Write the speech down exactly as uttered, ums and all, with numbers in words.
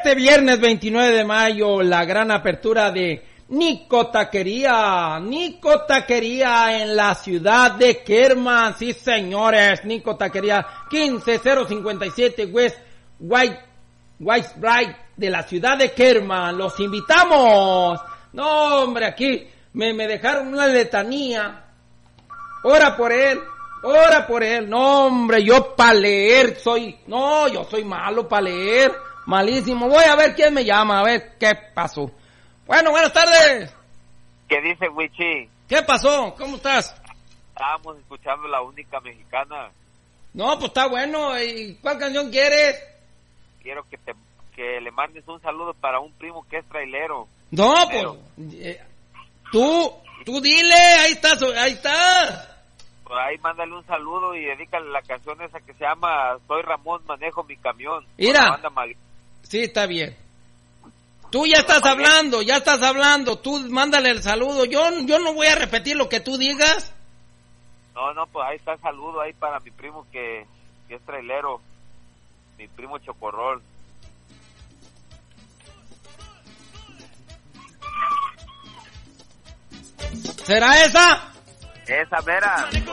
este viernes veintinueve de mayo, la gran apertura de Nico Taquería, Nico Taquería en la ciudad de Kerman, sí señores, Nico Taquería, quince mil cincuenta y siete West White, White Bright de la ciudad de Kerman, los invitamos. No hombre, aquí me, me dejaron una letanía, ora por él, ora por él, no hombre, yo para leer soy, no, yo soy malo para leer, malísimo, voy a ver quién me llama, a ver qué pasó. Bueno, buenas tardes. ¿Qué dice Wichi? ¿Qué pasó? ¿Cómo estás? Estábamos escuchando La Única Mexicana. No, pues está bueno. ¿Y cuál canción quieres? Quiero que te que le mandes un saludo para un primo que es trailero. No, Pero, pues eh, tú, tú dile, ahí está, ahí está. Por ahí mándale un saludo y dedícale la canción esa que se llama Soy Ramón, manejo mi camión. Mira. Sí, está bien. Tú ya estás hablando, ya estás hablando, tú mándale el saludo, yo yo no voy a repetir lo que tú digas. No, no, pues ahí está el saludo ahí para mi primo que, que es trailero, mi primo Chocorrol. ¿Será esa? Esa mera.